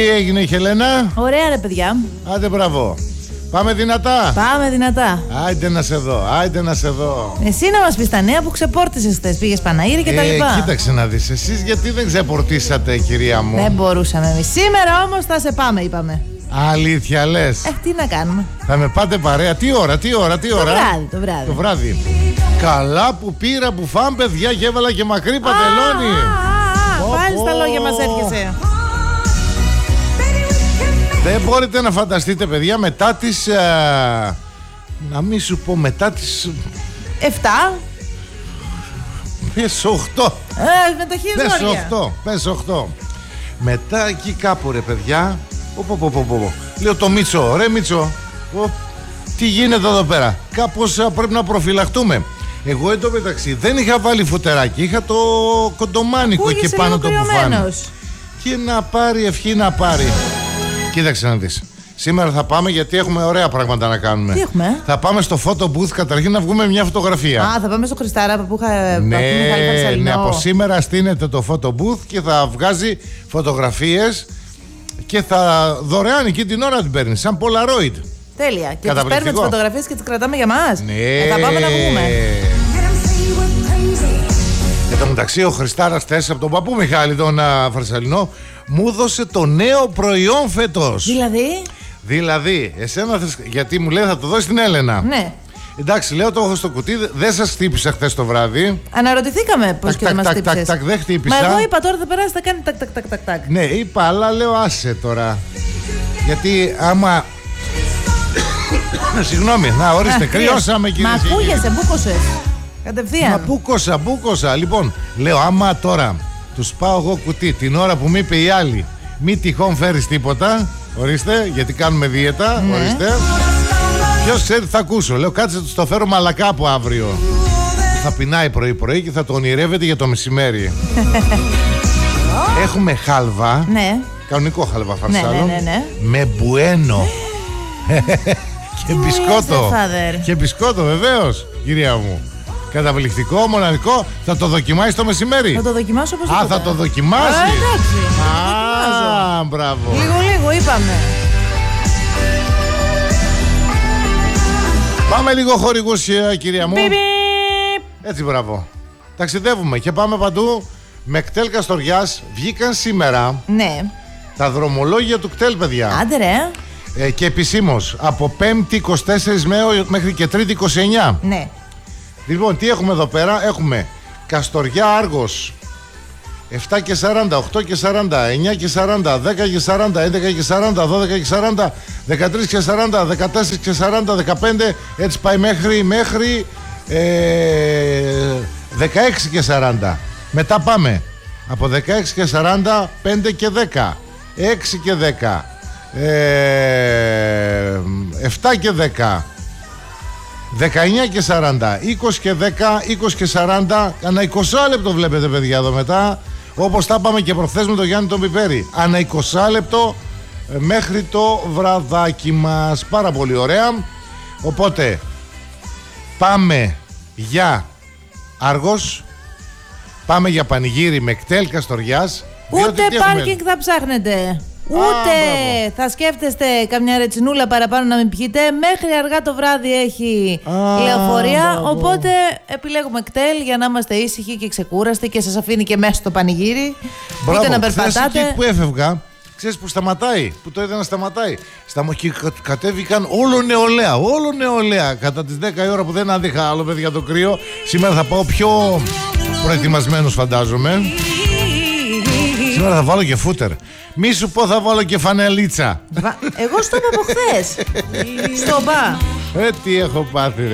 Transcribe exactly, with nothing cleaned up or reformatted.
έγινε η Χελένα? Ωραία ρε παιδιά. Άντε μπράβο. Πάμε δυνατά. Πάμε δυνατά. Άιντε να σε δω, άιντε να σε δω. Εσύ να μας πεις τα νέα που ξεπόρτισες χθες. Πήγες Παναήρη και τα Ε, λοιπά. κοίταξε να δεις, εσείς γιατί δεν ξεπορτίσατε, κυρία μου? Δεν μπορούσαμε εμείς. Σήμερα όμως θα σε πάμε, είπαμε. Αλήθεια λες? Ε, τι να κάνουμε. Θα με πάτε παρέα. Τι ώρα, τι ώρα, τι ώρα? Το βράδυ, το βράδυ. Το βράδυ. Καλά που πήρα που φάμε, παιδιά, και έβαλα και μακρύ παντελόνι. Πάλι στα λόγια μας έρχεσαι. Δεν μπορείτε να φανταστείτε, παιδιά, μετά τις α, να μην σου πω, μετά τις Εφτά. Πες οχτώ. Ε, με τα Πες χεζόρια. οχτώ, πες οχτώ. Μετά εκεί κάπου, ρε παιδιά, πω, πω, πω, πω, πω. Λέω το Μίτσο, ρε Μίτσο, πω, τι γίνεται εδώ πέρα? Κάπως α, πρέπει να προφυλαχτούμε. Εγώ εντωμεταξύ δεν είχα βάλει φωτεράκι, είχα το κοντομάνικο Ακούγεσαι εκεί πάνω λίγο το μπουφάν. κρυωμένος. Και να πάρει ευχή να πάρει. Κοίταξε να δεις. Σήμερα θα πάμε γιατί έχουμε ωραία πράγματα να κάνουμε. Τι έχουμε? Θα πάμε στο photo booth καταρχήν να βγούμε μια φωτογραφία. Α, θα πάμε στο Χριστάρα που είχα. Ναι, Μιχάλη ναι, από σήμερα στείνεται το photo booth και θα βγάζει φωτογραφίες και θα δωρεάν εκεί την ώρα την παίρνει, σαν Polaroid. Τέλεια. Και τις Καταπληκτικό. παίρνουμε τις φωτογραφίες και τις κρατάμε για μας. Ναι. Ε, θα πάμε να βγούμε. Εν τω μεταξύ, ο Χριστάρας χθες από τον παππού Μιχάλη, τον α, Φαρσαλινό, μου έδωσε το νέο προϊόν φέτος. Δηλαδή. Δηλαδή, εσένα θες, γιατί μου λέει θα το δώσει την Έλενα. Ναι. Εντάξει, λέω το έχω στο κουτί, δεν σας χτύπησα χθες το βράδυ. Αναρωτηθήκαμε πώς Τακ, και δεν μας τακ, τακ, χτύπησες. τακ, δεν χτύπησα. Μα εγώ είπα τώρα θα περάσει, θα κάνει τακ τακ τακ τακ τακ. Ναι, είπα, αλλά λέω άσε τώρα. Γιατί άμα. Συγγνώμη, να ορίστε, Α, κρυώσαμε κύριε. Μα και κύριοι. ακούγεσαι, μπούκωσες. Κατευθείαν. Μα μπούκοσα, μπούκοσα. Λοιπόν, λέω άμα τώρα τους πάω εγώ κουτί την ώρα που μου είπε η άλλη, μη τυχόν φέρεις τίποτα. Ορίστε, γιατί κάνουμε δίαιτα. Ναι. Ορίστε. Ποιος ξέρει τι θα ακούσω. Λέω κάτσε τους το φέρω μαλακά από αύριο. Θα πεινάει πρωί-πρωί και θα το ονειρεύεται για το μεσημέρι. Έχουμε χάλβα. Ναι. Κανονικό χάλβα Ναι, φαρσάλων. ναι, ναι, ναι. Με μπουένο. Και μπισκότο. λες, father? Και μπισκότο, βεβαίως, κυρία μου. Καταπληκτικό, μοναδικό. Θα το δοκιμάσει το μεσημέρι. Θα το δοκιμάσω όπως Α, θα το δοκιμάσει. Α, εντάξει. Α, μπράβο. Λίγο λίγο είπαμε. Πάμε λίγο χορηγούς, κυρία μου. Πιπ, πιπ. Έτσι, μπράβο. Ταξιδεύουμε και πάμε παντού. Με κτέλ Καστοριάς βγήκαν σήμερα Ναι. τα δρομολόγια του κτέλ, παιδιά. Άντε ρε. Ε, και επισήμως από Πέμπτη είκοσι τέσσερα Μαΐου μέχρι και Τρίτη είκοσι εννέα. Ναι. Λοιπόν, τι έχουμε εδώ πέρα? Έχουμε Καστοριά Άργος επτά και σαράντα, οκτώ και σαράντα, εννιά και σαράντα, δέκα και σαράντα, έντεκα και σαράντα, δώδεκα και σαράντα, δεκατρία και σαράντα, δεκατέσσερα και σαράντα, δεκαπέντε. Έτσι πάει μέχρι, μέχρι ε, δεκαέξι και σαράντα. Μετά πάμε από δεκαέξι και σαράντα, πέντε και δέκα, έξι και δέκα, ε, επτά και δέκα, δεκαεννιά και σαράντα, είκοσι και δέκα, είκοσι και σαράντα. Ανά είκοσι λεπτό βλέπετε, παιδιά, εδώ μετά. Όπως τα πάμε και προχθές με τον Γιάννη τον Πιπέρη. Ανά είκοσι λεπτό ε, μέχρι το βραδάκι μας. Πάρα πολύ ωραία. Οπότε πάμε για Άργος, πάμε για πανηγύρι με κτέλ Καστοριάς. Ούτε πάρκινγκ θα ψάχνετε. Ούτε μπράβο. θα σκέφτεστε καμιά ρετσινούλα παραπάνω να μην πιείτε. Μέχρι αργά το βράδυ έχει Α, λεωφορεία. μπράβο. Οπότε επιλέγουμε κτέλ για να είμαστε ήσυχοι και ξεκούραστοι και σας αφήνει και μέσα στο πανηγύρι. Ούτε να Χθες περπατάτε. εκεί που έφευγα, ξέρεις που σταματάει, που το είδα να σταματάει. Σταμα... Και κα- κατέβηκαν όλο νεολαία, όλο νεολαία. Κατά τις δέκα η ώρα που δεν άντυχα άλλο, παιδιά, το κρύο. Σήμερα θα πάω πιο προετοιμασμένος, φαντάζομαι. Σήμερα θα βάλω και φούτερ. Μη σου πω θα βάλω και φανελίτσα. Βα- Εγώ στο είπα από χθες. Στο μπα. Ε, τι έχω πάθει, ρε.